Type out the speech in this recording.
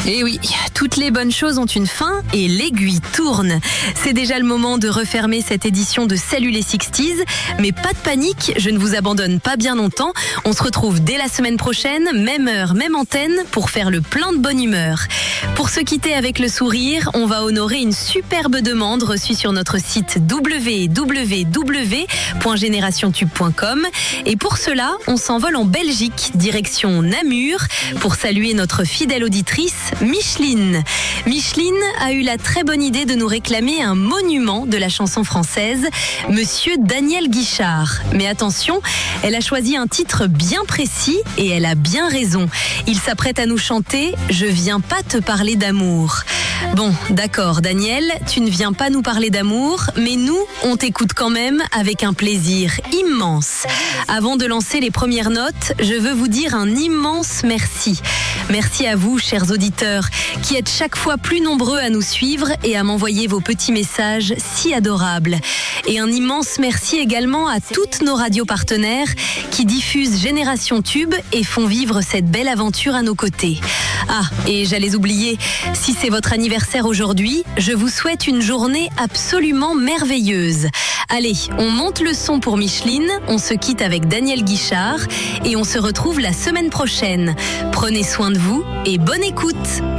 Et oui, toutes les bonnes choses ont une fin et l'aiguille tourne. C'est déjà le moment de refermer cette édition de Salut les 60s. Mais pas de panique, je ne vous abandonne pas bien longtemps. On se retrouve dès la semaine prochaine, même heure, même antenne, pour faire le plein de bonne humeur. Pour se quitter avec le sourire, on va honorer une superbe demande reçue sur notre site www.generationtube.com. Et pour cela, on s'envole en Belgique, direction Namur, pour saluer notre fidèle auditrice, Micheline. Micheline a eu la très bonne idée de nous réclamer un monument de la chanson française, Monsieur Daniel Guichard. Mais attention, elle a choisi un titre bien précis et elle a bien raison. Il s'apprête à nous chanter « Je viens pas te parler d'amour ». Bon, d'accord, Daniel, tu ne viens pas nous parler d'amour, mais nous, on t'écoute quand même avec un plaisir immense. Avant de lancer les premières notes, je veux vous dire un immense merci. Merci à vous, chers auditeurs, qui êtes chaque fois plus nombreux à nous suivre et à m'envoyer vos petits messages si adorables. Et un immense merci également à toutes nos radios partenaires qui diffusent Génération Tube et font vivre cette belle aventure à nos côtés. Ah, et j'allais oublier, si c'est votre anniversaire aujourd'hui, je vous souhaite une journée absolument merveilleuse. Allez, on monte le son pour Micheline, on se quitte avec Daniel Guichard et on se retrouve la semaine prochaine. Prenez soin de vous et bonne écoute.